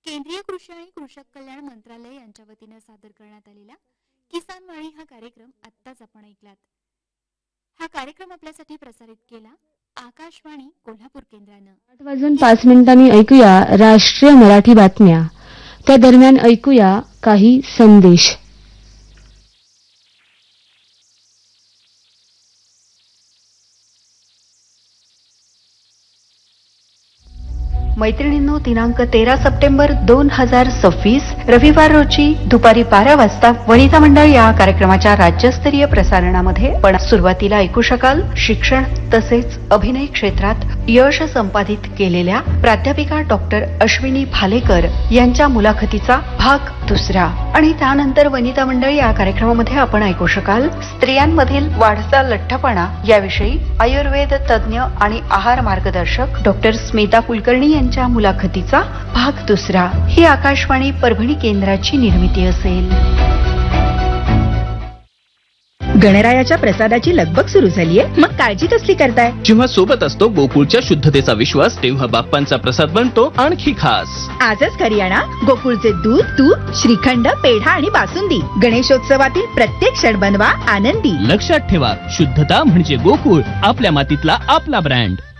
केंद्रीय कृषी आणि कृषक कल्याण मंत्रालय यांच्या वतीने सादर करण्यात आलेला किसान वाणी हा कार्यक्रम आत्ताच आपण ऐकलात। हा कार्यक्रम आपल्यासाठी प्रसारित केला आकाशवाणी कोल्हापूर केंद्रानं। 8:05 ऐकूया राष्ट्रीय मराठी बातम्या। त्या दरम्यान ऐकूया काही संदेश। मैत्रिणींनो, दिनांक 13 सप्टेंबर 2026 रविवार रोजी दुपारी 12 वाजता वनिता मंडळ या कार्यक्रमाच्या राज्यस्तरीय प्रसारणामध्ये पण सुरुवातीला ऐकू शकाल शिक्षण तसेच अभिनय क्षेत्रात यश संपादित केलेल्या प्राध्यापिका डॉक्टर अश्विनी भालेकर यांच्या मुलाखतीचा भाग दुसरा। आणि त्यानंतर वनिता मंडळ या कार्यक्रमामध्ये आपण ऐकू शकाल स्त्रियांमधील वाढता लठ्ठपणा याविषयी आयुर्वेद तज्ज्ञ आणि आहार मार्गदर्शक डॉक्टर स्मिता कुलकर्णी यांच्या मुलाखतीचा भाग दुसरा। ही आकाशवाणी परभणी केंद्राची निर्मिती असेल। गणरायाच्या प्रसादाची लगबग सुरू झालीये, मग काळजी कसली करताय? जेव्हा सोबत असतो गोकुळच्या शुद्धतेचा विश्वास, तेव्हा बाप्पांचा प्रसाद बनतो आणखी खास। आजच घरी आणा गोकुळचे दूध, तूप, श्रीखंड, पेढा आणि बासुंदी। गणेशोत्सवातील प्रत्येक क्षण बनवा आनंदी। लक्षात ठेवा, शुद्धता म्हणजे गोकुळ, आपल्या मातीतला आपला ब्रँड।